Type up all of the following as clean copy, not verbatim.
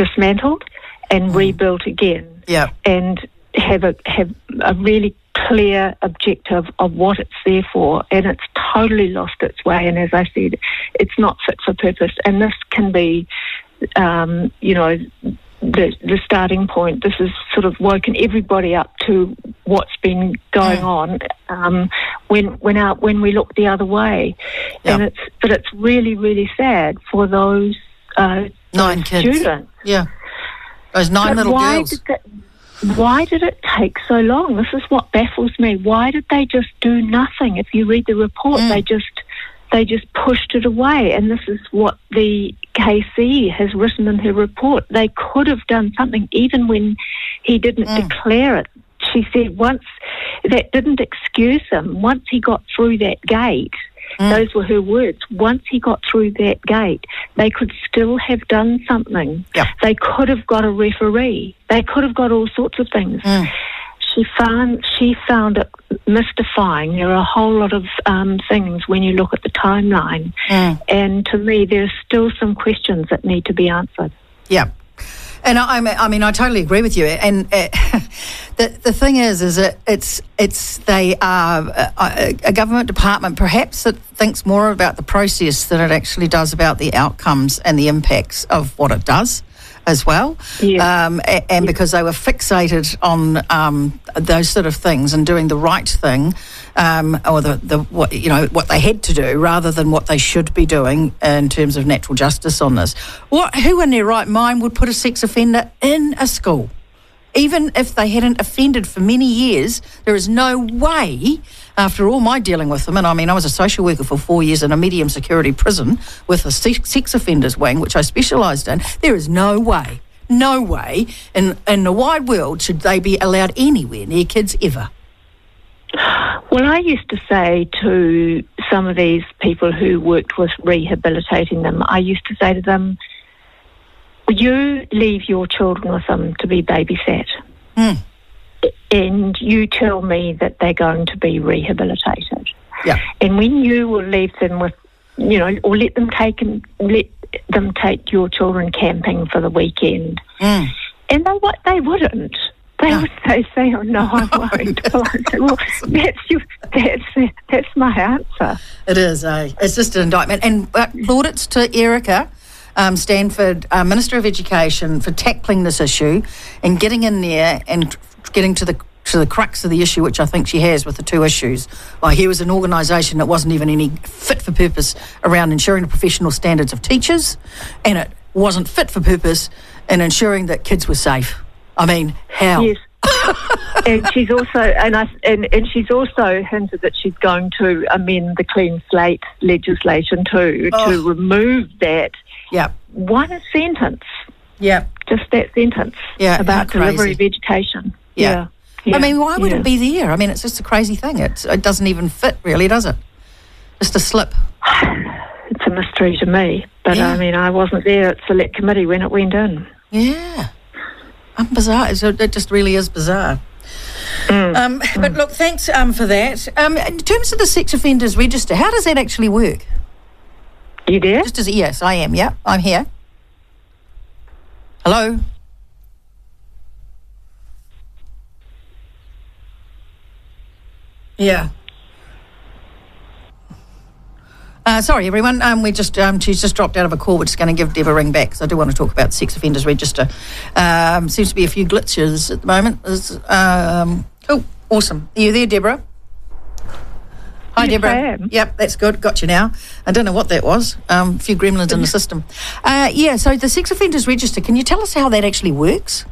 dismantled and rebuilt again. Yeah. And have a really clear objective of what it's there for, and it's totally lost its way. And as I said, it's not fit for purpose. And this can be, the starting point. This has sort of woken everybody up to what's been going on when we look the other way. Yeah. And it's really, really sad for those 9 kids. students. Yeah. Those 9 little girls. Why did it take so long? This is what baffles me. Why did they just do nothing? If you read the report, they just pushed it away. And this is what the KC has written in her report. They could have done something even when he didn't declare it. She said once, that didn't excuse him. Once he got through that gate, those were her words, once he got through that gate, they could still have done something. Yep. They could have got a referee. They could have got all sorts of things. She found it mystifying. There are a whole lot of things when you look at the timeline. And to me, there's still some questions that need to be answered. Yeah. And I mean, I totally agree with you. And the thing is they are a government department perhaps that thinks more about the process than it actually does about the outcomes and the impacts of what it does as well. Yeah. And because they were fixated on those sort of things and doing the right thing, or what they had to do rather than what they should be doing in terms of natural justice on this. Who in their right mind would put a sex offender in a school? Even if they hadn't offended for many years, there is no way, after all my dealing with them, and I mean, I was a social worker for 4 years in a medium security prison with a sex offenders wing, which I specialised in, there is no way in the wide world should they be allowed anywhere near kids ever. Well, I used to say to some of these people who worked with rehabilitating them, I used to say to them, you leave your children with them to be babysat, and you tell me that they're going to be rehabilitated. Yeah. And when you will leave them with, or let them take your children camping for the weekend, and they wouldn't. They would say, "Oh no, I won't." Well, I said, "Well, that's my answer." It is. It's just an indictment. And plaudits to Erica Stanford, Minister of Education, for tackling this issue and getting in there and getting to the crux of the issue, which I think she has with the two issues. Like, here was an organisation that wasn't even any fit for purpose around ensuring the professional standards of teachers, and it wasn't fit for purpose in ensuring that kids were safe. I mean, how? Yes. And she's also she's also hinted that she's going to amend the Clean Slate legislation to remove that one sentence. Yeah. Just that sentence about delivery of education. Yeah. I mean, why would it be there? I mean, it's just a crazy thing. It doesn't even fit, really, does it? Just a slip. It's a mystery to me. But, I mean, I wasn't there at Select Committee when it went in. Yeah. Bizarre. It just really is bizarre. But look, thanks for that. In terms of the sex offenders register, how does that actually work? You there? Yes, I am. Yeah, I'm here. Hello? Yeah. Sorry, everyone. She's just dropped out of a call. We're just going to give Deb a ring back because I do want to talk about the sex offenders register. Seems to be a few glitches at the moment. Oh, awesome. Are you there, Deborah? Hi, yes, Deborah. I am. Yep, that's good. Got you now. I don't know what that was. A few gremlins in the system. So the sex offenders register, can you tell us how that actually works?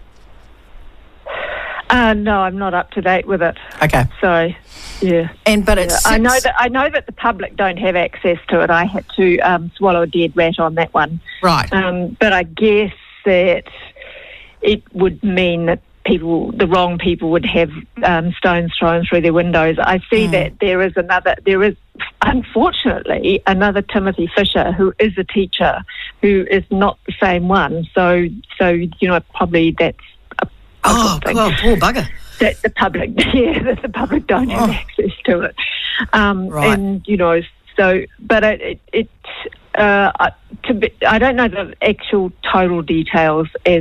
No, I'm not up to date with it. Okay. So, yeah. I know that the public don't have access to it. I had to swallow a dead rat on that one. Right. But I guess that it would mean that the wrong people would have stones thrown through their windows. I see that there is unfortunately another Timothy Fisher who is a teacher who is not the same one. So probably that's poor bugger. That the public don't have access to it. Right. And but I don't know the actual total details as